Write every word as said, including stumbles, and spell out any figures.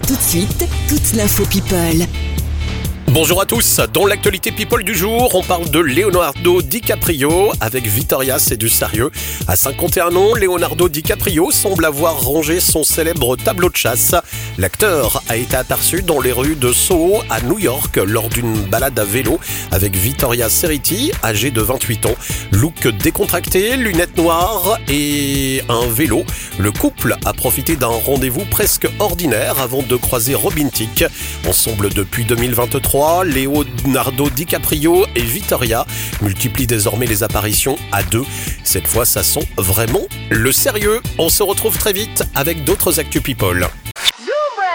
Tout de suite, toute l'info People. Bonjour à tous, dans l'actualité People du jour, on parle de Leonardo DiCaprio. Avec Victoria, c'est du sérieux. À cinquante et un ans, Leonardo DiCaprio semble avoir rangé son célèbre tableau de chasse. L'acteur a été aperçu dans les rues de Soho à New York lors d'une balade à vélo avec Victoria Ceriti, âgée de vingt-huit ans. Look décontracté, lunettes noires et un vélo. Le couple a profité d'un rendez-vous presque ordinaire avant de croiser Robin Thicke. Ensemble depuis deux mille vingt-trois, Leonardo DiCaprio et Victoria multiplient désormais les apparitions à deux. Cette fois, ça sent vraiment le sérieux. On se retrouve très vite avec d'autres Actu People.